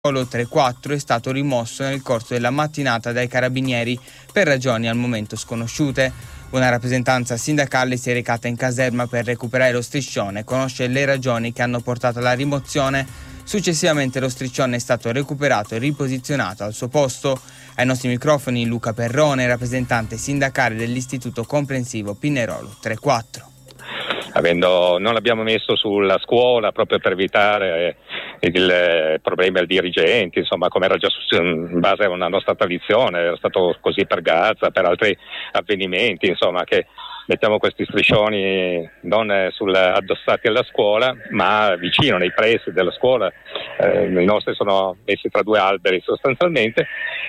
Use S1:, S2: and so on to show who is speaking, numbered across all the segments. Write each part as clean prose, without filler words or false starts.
S1: Pinerolo 34 è stato rimosso nel corso della mattinata dai carabinieri per ragioni al momento sconosciute. Una rappresentanza sindacale si è recata in caserma per recuperare lo striscione e conoscere le ragioni che hanno portato alla rimozione. Successivamente lo striscione è stato recuperato e riposizionato al suo posto. Ai nostri microfoni Luca Perrone, rappresentante sindacale dell'Istituto Comprensivo Pinerolo 34.
S2: Non l'abbiamo messo sulla scuola proprio per evitare il problema ai dirigenti, insomma, come era già in base a una nostra tradizione, era stato così per Gaza, per altri avvenimenti, insomma, che mettiamo questi striscioni non addossati alla scuola, ma vicino, nei pressi della scuola. I nostri sono messi tra due alberi sostanzialmente.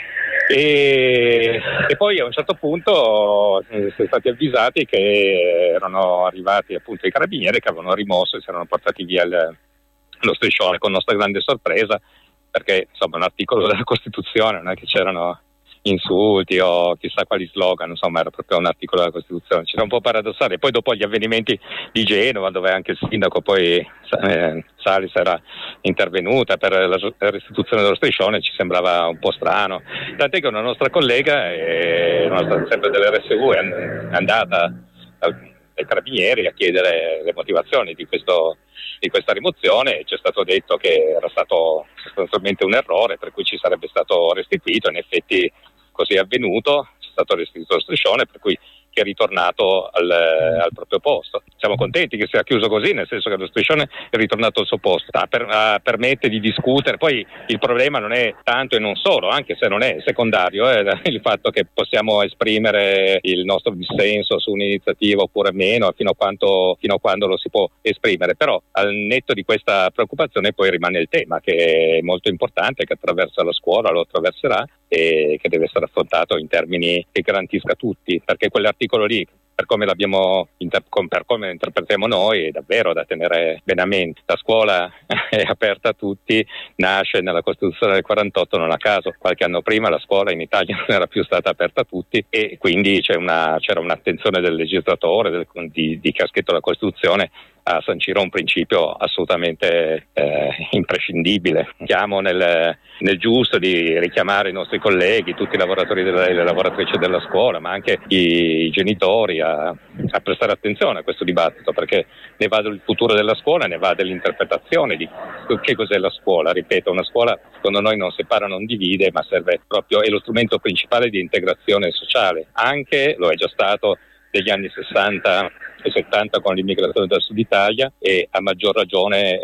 S2: E poi a un certo punto siamo stati avvisati che erano arrivati appunto i carabinieri che avevano rimosso e si erano portati via lo striscione, con nostra grande sorpresa, perché insomma un articolo della Costituzione, non è che c'erano insulti o chissà quali slogan, insomma era proprio un articolo della Costituzione. Ci era un po' paradossale. Poi dopo gli avvenimenti di Genova, dove anche il sindaco poi Salis era intervenuta per la restituzione dello striscione, ci sembrava un po' strano, tant'è che una nostra collega, sempre dell'RSU, è andata ai carabinieri a chiedere le motivazioni di questa rimozione, e ci è stato detto che era stato sostanzialmente un errore, per cui ci sarebbe stato restituito. In effetti così è avvenuto, è stato restituito lo striscione, per cui che è ritornato al proprio posto. Siamo contenti che sia chiuso così, nel senso che lo striscione è ritornato al suo posto. Permette di discutere. Poi il problema non è tanto e non solo, anche se non è secondario, il fatto che possiamo esprimere il nostro dissenso su un'iniziativa oppure meno, fino a quando lo si può esprimere. Però al netto di questa preoccupazione poi rimane il tema, che è molto importante, che attraversa la scuola, lo attraverserà, e che deve essere affrontato in termini che garantisca tutti, perché quell'articolo lì, per come per come lo interpretiamo noi, è davvero da tenere bene a mente. La scuola è aperta a tutti, nasce nella Costituzione del 48, non a caso. Qualche anno prima la scuola in Italia non era più stata aperta a tutti, e quindi c'era un'attenzione del legislatore che ha scritto la Costituzione a sancire un principio assolutamente imprescindibile. Siamo nel giusto di richiamare i nostri colleghi, tutti i lavoratori e le lavoratrici della scuola, ma anche i genitori a prestare attenzione a questo dibattito, perché ne va del futuro della scuola, ne va dell'interpretazione di che cos'è la scuola. Ripeto, una scuola secondo noi non separa, non divide, ma serve proprio, è lo strumento principale di integrazione sociale, anche lo è già stato degli anni 60 e 70 con l'immigrazione dal Sud Italia, e a maggior ragione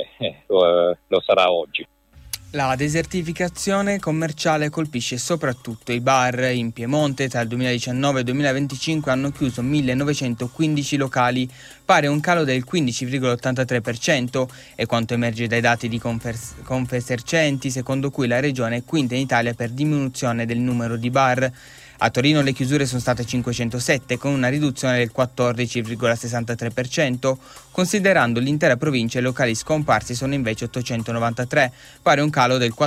S2: lo sarà oggi.
S1: La desertificazione commerciale colpisce soprattutto i bar. In Piemonte tra il 2019 e il 2025 hanno chiuso 1915 locali, pari a un calo del 15,83%, e quanto emerge dai dati di Confesercenti, secondo cui la regione è quinta in Italia per diminuzione del numero di bar. A Torino le chiusure sono state 507, con una riduzione del 14,63%, considerando l'intera provincia i locali scomparsi sono invece 893, pari a un calo del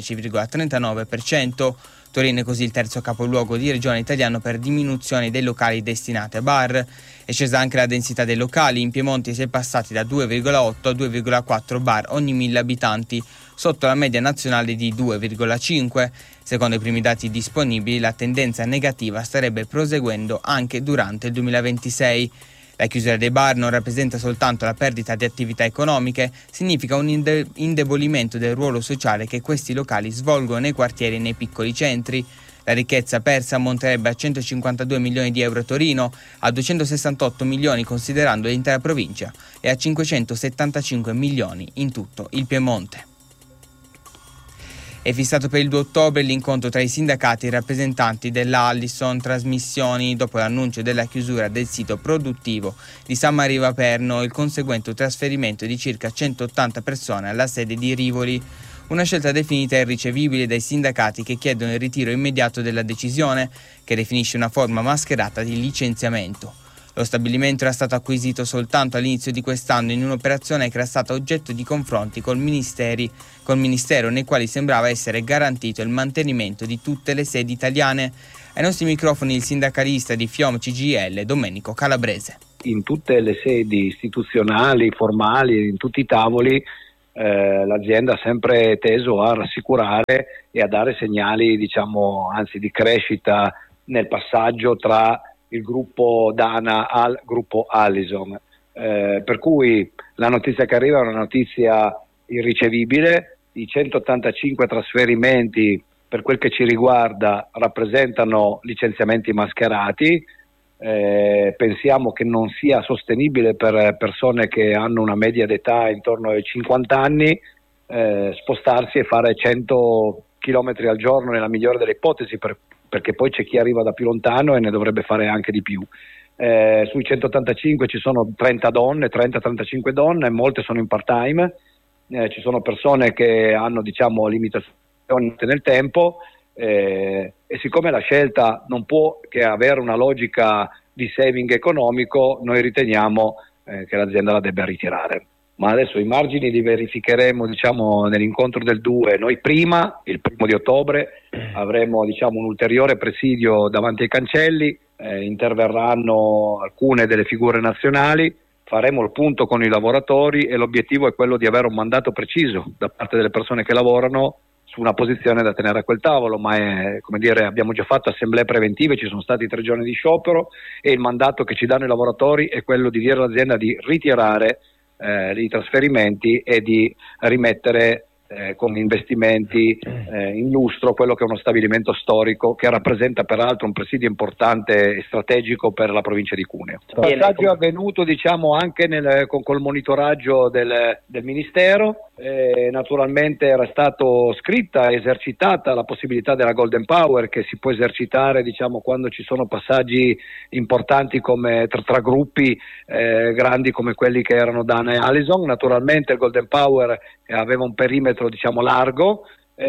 S1: 14,39%. Torino è così il terzo capoluogo di regione italiano per diminuzione dei locali destinati a bar. È scesa anche la densità dei locali. In Piemonte si è passati da 2,8 a 2,4 bar ogni 1000 abitanti, sotto la media nazionale di 2,5. Secondo i primi dati disponibili, la tendenza negativa starebbe proseguendo anche durante il 2026. La chiusura dei bar non rappresenta soltanto la perdita di attività economiche, significa un indebolimento del ruolo sociale che questi locali svolgono nei quartieri e nei piccoli centri. La ricchezza persa ammonterebbe a 152 milioni di euro a Torino, a 268 milioni considerando l'intera provincia e a 575 milioni in tutto il Piemonte. È fissato per il 2 ottobre l'incontro tra i sindacati e i rappresentanti dell'Allison Trasmissioni dopo l'annuncio della chiusura del sito produttivo di San Mariva Perno e il conseguente trasferimento di circa 180 persone alla sede di Rivoli. Una scelta definita e irricevibile dai sindacati, che chiedono il ritiro immediato della decisione, che definisce una forma mascherata di licenziamento. Lo stabilimento era stato acquisito soltanto all'inizio di quest'anno in un'operazione che era stata oggetto di confronti col Ministero, nei quali sembrava essere garantito il mantenimento di tutte le sedi italiane. Ai nostri microfoni il sindacalista di FIOM CGIL, Domenico Calabrese.
S3: In tutte le sedi istituzionali, formali, in tutti i tavoli, l'azienda ha sempre teso a rassicurare e a dare segnali, diciamo, anzi di crescita nel passaggio tra il gruppo Dana al gruppo Allison, per cui la notizia che arriva è una notizia irricevibile. I 185 trasferimenti per quel che ci riguarda rappresentano licenziamenti mascherati. Pensiamo che non sia sostenibile per persone che hanno una media d'età intorno ai 50 anni spostarsi e fare 100 km al giorno nella migliore delle ipotesi, perché poi c'è chi arriva da più lontano e ne dovrebbe fare anche di più. Sui 185 ci sono 30-35 donne, molte sono in part time, ci sono persone che hanno, diciamo, limitazioni nel tempo, e siccome la scelta non può che avere una logica di saving economico, noi riteniamo che l'azienda la debba ritirare. Ma adesso i margini li verificheremo, diciamo, nell'incontro del 2. Noi prima, il 1 di ottobre, avremo, diciamo, un ulteriore presidio davanti ai cancelli, interverranno alcune delle figure nazionali, faremo il punto con i lavoratori e l'obiettivo è quello di avere un mandato preciso da parte delle persone che lavorano su una posizione da tenere a quel tavolo, ma come dire, abbiamo già fatto assemblee preventive, ci sono stati 3 giorni di sciopero e il mandato che ci danno i lavoratori è quello di dire all'azienda di ritirare i trasferimenti e di rimettere con investimenti in lustro quello che è uno stabilimento storico che rappresenta peraltro un presidio importante e strategico per la provincia di Cuneo. Il passaggio è avvenuto, diciamo, anche col monitoraggio del Ministero. Naturalmente era stato scritta e esercitata la possibilità della Golden Power, che si può esercitare, diciamo, quando ci sono passaggi importanti come tra gruppi grandi come quelli che erano Dana e Allison. Naturalmente il Golden Power aveva un perimetro, diciamo, largo,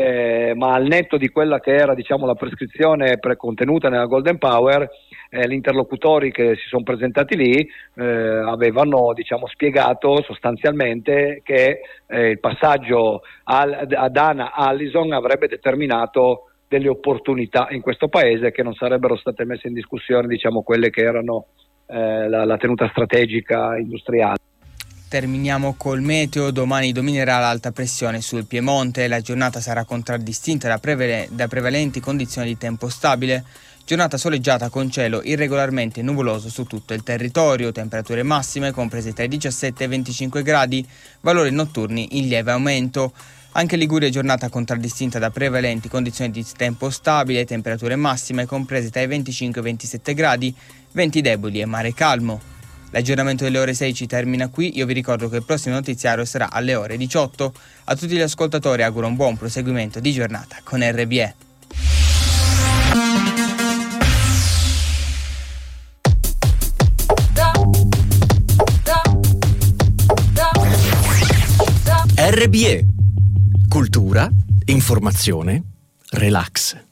S3: ma al netto di quella che era, diciamo, la prescrizione contenuta nella Golden Power, gli interlocutori che si sono presentati lì avevano, diciamo, spiegato sostanzialmente che il passaggio a Dana Allison avrebbe determinato delle opportunità in questo paese che non sarebbero state messe in discussione, diciamo, quelle che erano la tenuta strategica industriale.
S1: Terminiamo col meteo. Domani dominerà l'alta pressione sul Piemonte. La giornata sarà contraddistinta da prevalenti condizioni di tempo stabile. Giornata soleggiata con cielo irregolarmente nuvoloso su tutto il territorio. Temperature massime comprese tra i 17 e i 25 gradi. Valori notturni in lieve aumento. Anche Liguria giornata contraddistinta da prevalenti condizioni di tempo stabile. Temperature massime comprese tra i 25 e i 27 gradi. Venti deboli e mare calmo. L'aggiornamento delle ore 6 ci termina qui. Io vi ricordo che il prossimo notiziario sarà alle ore 18. A tutti gli ascoltatori auguro un buon proseguimento di giornata con RBE.
S4: RBE. Cultura, informazione, relax.